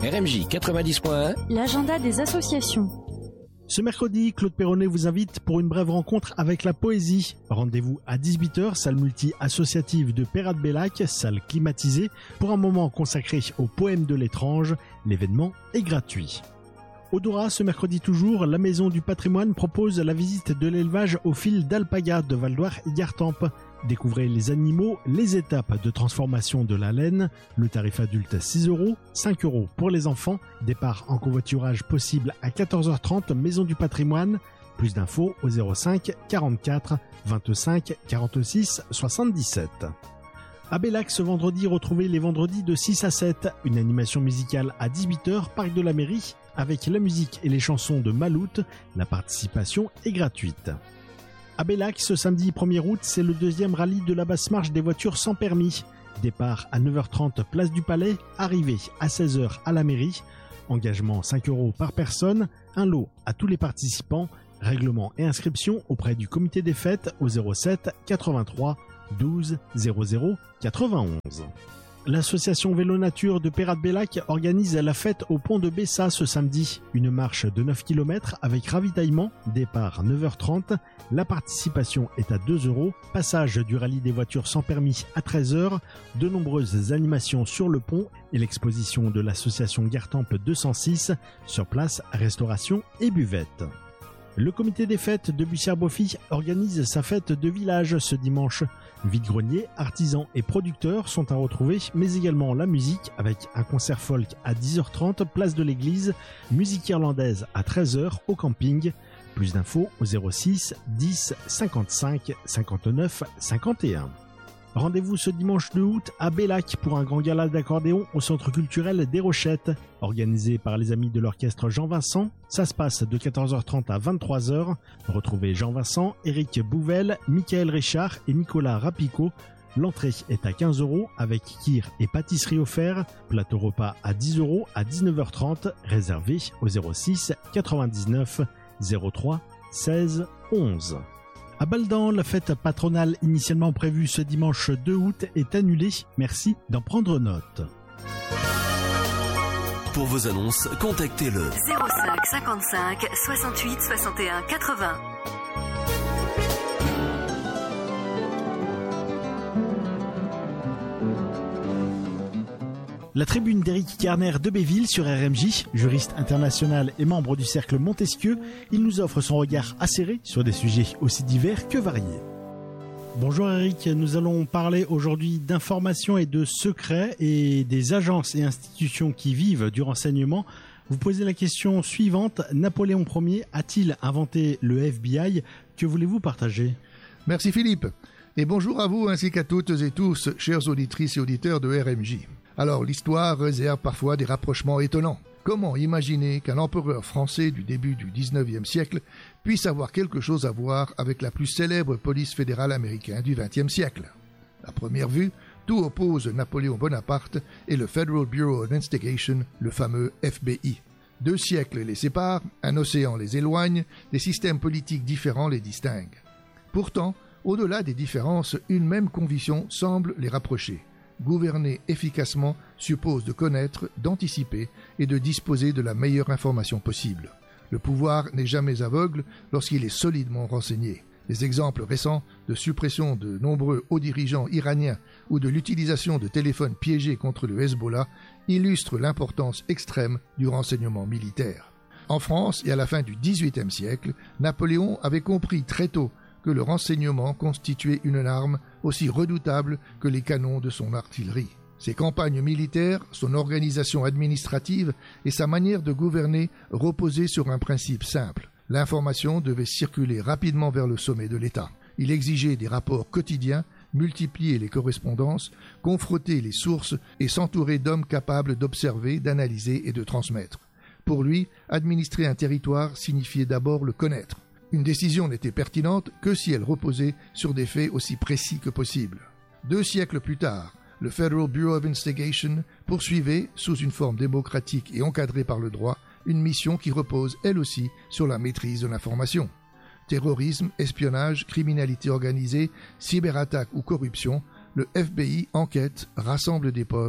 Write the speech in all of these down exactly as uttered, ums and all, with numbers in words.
R M J quatre-vingt-dix point un, l'agenda des associations. Ce mercredi, Claude Perronnet vous invite pour une brève rencontre avec la poésie. Rendez-vous à dix-huit heures, salle multi-associative de Peyrade-Bellac, salle climatisée, pour un moment consacré au poème de l'étrange. L'événement est gratuit. Au Dora, ce mercredi toujours, la Maison du Patrimoine propose la visite de l'élevage au fil d'alpaga de Val-d'Oire et Gartempe. Découvrez les animaux, les étapes de transformation de la laine, le tarif adulte six euros, cinq euros pour les enfants, départ en covoiturage possible à quatorze heures trente, Maison du Patrimoine. Plus d'infos au zéro cinq quarante-quatre vingt-cinq quarante-six soixante-dix-sept. À Bellac, ce vendredi, retrouvez les vendredis de six à sept, une animation musicale à dix-huit heures, parc de la mairie, avec la musique et les chansons de Maloute. La participation est gratuite. À Bellac, ce samedi premier août, c'est le deuxième rallye de la basse marche des voitures sans permis. Départ à neuf heures trente, place du Palais, arrivée à seize heures à la mairie. Engagement cinq euros par personne, un lot à tous les participants. Règlement et inscription auprès du comité des fêtes au zéro sept quatre-vingt-trois douze zéro zéro quatre-vingt-onze. L'association Vélo Nature de Peyrade-Bellac organise la fête au pont de Bessa ce samedi. Une marche de neuf kilomètres avec ravitaillement, départ neuf heures trente. La participation est à deux euros. Passage du rallye des voitures sans permis à treize heures. De nombreuses animations sur le pont et l'exposition de l'association Gartempe deux cent six. Sur place, restauration et buvette. Le comité des fêtes de Bussière-Boffy organise sa fête de village ce dimanche. Vide-grenier, artisans et producteurs sont à retrouver, mais également la musique avec un concert folk à dix heures trente, place de l'église, musique irlandaise à treize heures au camping. Plus d'infos au zéro six dix cinquante-cinq cinquante-neuf cinquante et un. Rendez-vous ce dimanche deux août à Bellac pour un grand gala d'accordéon au Centre culturel des Rochettes. Organisé par les amis de l'orchestre Jean-Vincent, ça se passe de quatorze heures trente à vingt-trois heures. Retrouvez Jean-Vincent, Éric Bouvel, Michael Richard et Nicolas Rapico. L'entrée est à quinze euros avec kir et pâtisserie offert. Plateau repas à dix euros à dix-neuf heures trente, réservé au zéro six quatre-vingt-dix-neuf zéro trois seize onze. À Baldan, la fête patronale initialement prévue ce dimanche deux août est annulée. Merci d'en prendre note. Pour vos annonces, contactez le zéro cinq cinquante-cinq soixante-huit soixante et un quatre-vingts. La tribune d'Éric Kerner de Béville sur R M J, juriste international et membre du cercle Montesquieu, il nous offre son regard acéré sur des sujets aussi divers que variés. Bonjour Eric, nous allons parler aujourd'hui d'informations et de secrets et des agences et institutions qui vivent du renseignement. Vous posez la question suivante, Napoléon Ier a-t-il inventé le F B I? Que voulez-vous partager? Merci Philippe, et bonjour à vous ainsi qu'à toutes et tous, chères auditrices et auditeurs de R M J. Alors, l'histoire réserve parfois des rapprochements étonnants. Comment imaginer qu'un empereur français du début du dix-neuvième siècle puisse avoir quelque chose à voir avec la plus célèbre police fédérale américaine du vingtième siècle? À première vue, tout oppose Napoléon Bonaparte et le Federal Bureau of Investigation, le fameux F B I. Deux siècles les séparent, un océan les éloigne, des systèmes politiques différents les distinguent. Pourtant, au-delà des différences, une même conviction semble les rapprocher. Gouverner efficacement suppose de connaître, d'anticiper et de disposer de la meilleure information possible. Le pouvoir n'est jamais aveugle lorsqu'il est solidement renseigné. Les exemples récents de suppression de nombreux hauts dirigeants iraniens ou de l'utilisation de téléphones piégés contre le Hezbollah illustrent l'importance extrême du renseignement militaire. En France et à la fin du dix-huitième siècle, Napoléon avait compris très tôt que le renseignement constituait une arme aussi redoutable que les canons de son artillerie. Ses campagnes militaires, son organisation administrative et sa manière de gouverner reposaient sur un principe simple. L'information devait circuler rapidement vers le sommet de l'État. Il exigeait des rapports quotidiens, multiplier les correspondances, confronter les sources et s'entourer d'hommes capables d'observer, d'analyser et de transmettre. Pour lui, administrer un territoire signifiait d'abord le connaître. Une décision n'était pertinente que si elle reposait sur des faits aussi précis que possible. Deux siècles plus tard, le Federal Bureau of Investigation poursuivait, sous une forme démocratique et encadrée par le droit, une mission qui repose, elle aussi, sur la maîtrise de l'information. Terrorisme, espionnage, criminalité organisée, cyberattaque ou corruption, le F B I enquête, rassemble des preuves,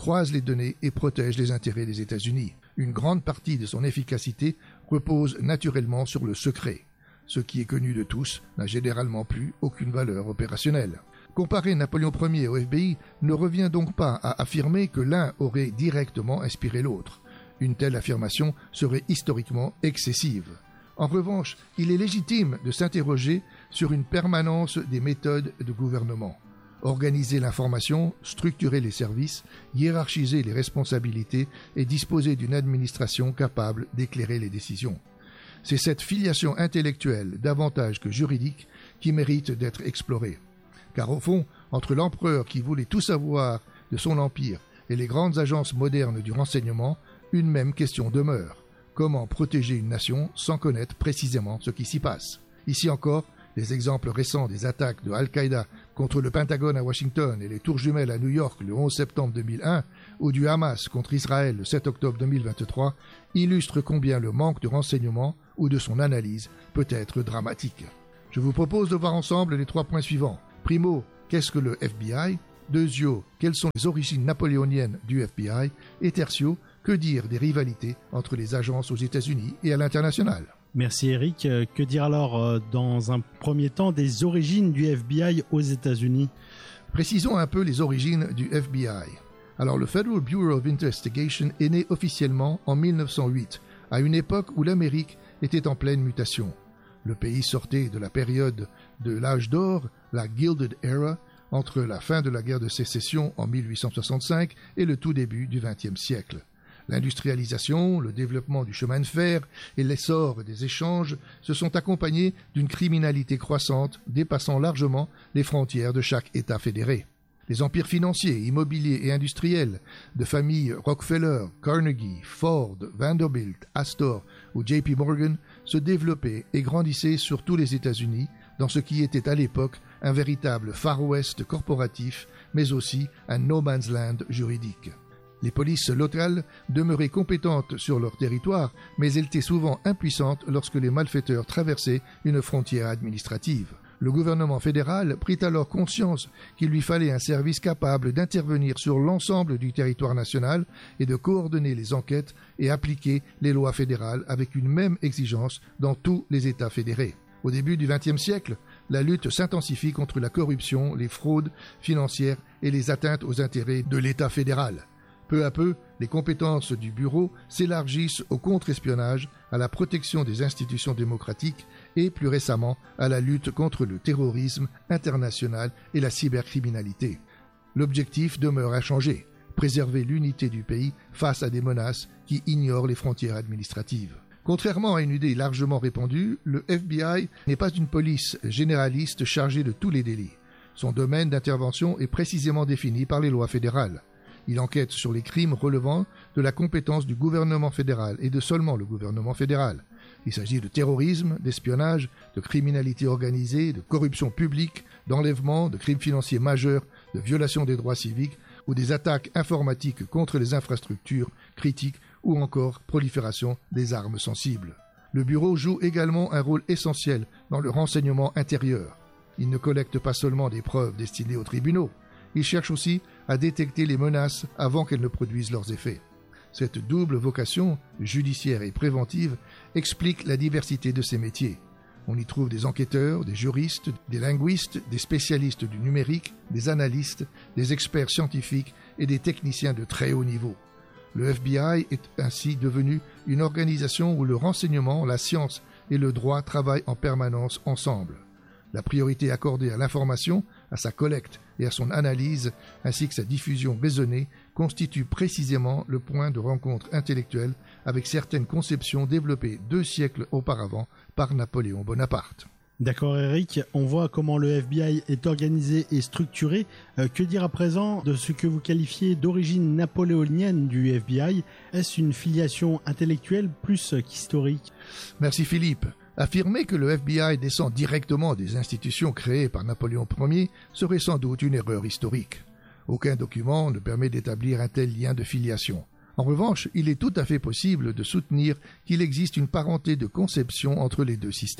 croise les données et protège les intérêts des États-Unis. Une grande partie de son efficacité repose naturellement sur le secret. Ce qui est connu de tous n'a généralement plus aucune valeur opérationnelle. Comparer Napoléon Ier au F B I ne revient donc pas à affirmer que l'un aurait directement inspiré l'autre. Une telle affirmation serait historiquement excessive. En revanche, il est légitime de s'interroger sur une permanence des méthodes de gouvernement. Organiser l'information, structurer les services, hiérarchiser les responsabilités et disposer d'une administration capable d'éclairer les décisions. C'est cette filiation intellectuelle, davantage que juridique, qui mérite d'être explorée. Car au fond, entre l'empereur qui voulait tout savoir de son empire et les grandes agences modernes du renseignement, une même question demeure. Comment protéger une nation sans connaître précisément ce qui s'y passe? Ici encore, les exemples récents des attaques de Al-Qaïda contre le Pentagone à Washington et les tours jumelles à New York le onze septembre deux mille un ou du Hamas contre Israël le sept octobre deux mille vingt-trois illustrent combien le manque de renseignements ou de son analyse peut être dramatique. Je vous propose de voir ensemble les trois points suivants. Primo, qu'est-ce que le F B I? Deuxio, quelles sont les origines napoléoniennes du F B I? Et tertio, que dire des rivalités entre les agences aux États-Unis et à l'international? Merci Eric. Que dire alors dans un premier temps des origines du F B I aux États-Unis? Précisons un peu les origines du F B I. Alors le Federal Bureau of Investigation est né officiellement en mille neuf cent huit, à une époque où l'Amérique était en pleine mutation. Le pays sortait de la période de l'âge d'or, la Gilded Era, entre la fin de la guerre de sécession en mille huit cent soixante-cinq et le tout début du vingtième siècle. L'industrialisation, le développement du chemin de fer et l'essor des échanges se sont accompagnés d'une criminalité croissante dépassant largement les frontières de chaque État fédéré. Les empires financiers, immobiliers et industriels de familles Rockefeller, Carnegie, Ford, Vanderbilt, Astor ou J P Morgan se développaient et grandissaient sur tous les États-Unis dans ce qui était à l'époque un véritable Far West corporatif, mais aussi un no man's land juridique. Les polices locales demeuraient compétentes sur leur territoire, mais elles étaient souvent impuissantes lorsque les malfaiteurs traversaient une frontière administrative. Le gouvernement fédéral prit alors conscience qu'il lui fallait un service capable d'intervenir sur l'ensemble du territoire national et de coordonner les enquêtes et appliquer les lois fédérales avec une même exigence dans tous les États fédérés. Au début du vingtième siècle, la lutte s'intensifie contre la corruption, les fraudes financières et les atteintes aux intérêts de l'État fédéral. Peu à peu, les compétences du bureau s'élargissent au contre-espionnage, à la protection des institutions démocratiques et, plus récemment, à la lutte contre le terrorisme international et la cybercriminalité. L'objectif demeure inchangé, préserver l'unité du pays face à des menaces qui ignorent les frontières administratives. Contrairement à une idée largement répandue, le F B I n'est pas une police généraliste chargée de tous les délits. Son domaine d'intervention est précisément défini par les lois fédérales. Il enquête sur les crimes relevant de la compétence du gouvernement fédéral et de seulement le gouvernement fédéral. Il s'agit de terrorisme, d'espionnage, de criminalité organisée, de corruption publique, d'enlèvement, de crimes financiers majeurs, de violation des droits civiques ou des attaques informatiques contre les infrastructures critiques ou encore prolifération des armes sensibles. Le bureau joue également un rôle essentiel dans le renseignement intérieur. Il ne collecte pas seulement des preuves destinées aux tribunaux, il cherche aussi à détecter les menaces avant qu'elles ne produisent leurs effets. Cette double vocation, judiciaire et préventive, explique la diversité de ces métiers. On y trouve des enquêteurs, des juristes, des linguistes, des spécialistes du numérique, des analystes, des experts scientifiques et des techniciens de très haut niveau. Le F B I est ainsi devenu une organisation où le renseignement, la science et le droit travaillent en permanence ensemble. La priorité accordée à l'information, à sa collecte et à son analyse, ainsi que sa diffusion raisonnée, constitue précisément le point de rencontre intellectuelle avec certaines conceptions développées deux siècles auparavant par Napoléon Bonaparte. D'accord Eric, on voit comment le F B I est organisé et structuré. Euh, que dire à présent de ce que vous qualifiez d'origine napoléonienne du F B I? Est-ce une filiation intellectuelle plus qu'historique? Merci Philippe. Affirmer que le F B I descend directement des institutions créées par Napoléon Ier serait sans doute une erreur historique. Aucun document ne permet d'établir un tel lien de filiation. En revanche, il est tout à fait possible de soutenir qu'il existe une parenté de conception entre les deux systèmes.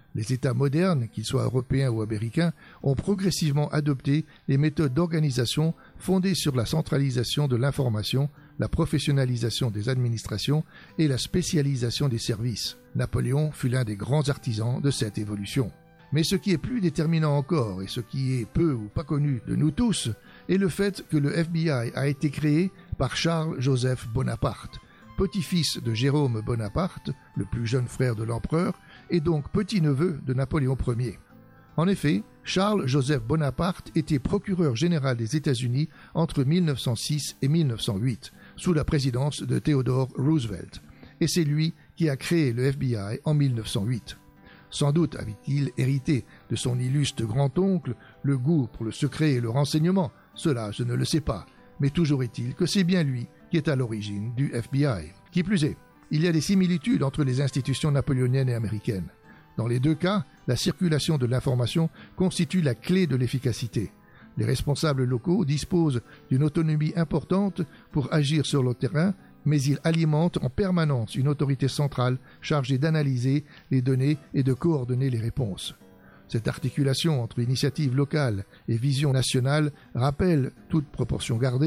Les États modernes, qu'ils soient européens ou américains, ont progressivement adopté les méthodes d'organisation fondées sur la centralisation de l'information, la professionnalisation des administrations et la spécialisation des services. Napoléon fut l'un des grands artisans de cette évolution. Mais ce qui est plus déterminant encore, et ce qui est peu ou pas connu de nous tous, est le fait que le F B I a été créé par Charles-Joseph Bonaparte, petit-fils de Jérôme Bonaparte, le plus jeune frère de l'empereur, et donc petit-neveu de Napoléon Ier. En effet, Charles-Joseph Bonaparte était procureur général des États-Unis entre mille neuf cent six et mille neuf cent huit, sous la présidence de Theodore Roosevelt, et c'est lui qui a créé le F B I en mille neuf cent huit. Sans doute avait-il hérité de son illustre grand-oncle le goût pour le secret et le renseignement, cela je ne le sais pas, mais toujours est-il que c'est bien lui qui est à l'origine du F B I. Qui plus est, il y a des similitudes entre les institutions napoléoniennes et américaines. Dans les deux cas, la circulation de l'information constitue la clé de l'efficacité. Les responsables locaux disposent d'une autonomie importante pour agir sur le terrain, mais ils alimentent en permanence une autorité centrale chargée d'analyser les données et de coordonner les réponses. Cette articulation entre initiative locale et vision nationale rappelle, toute proportion gardée,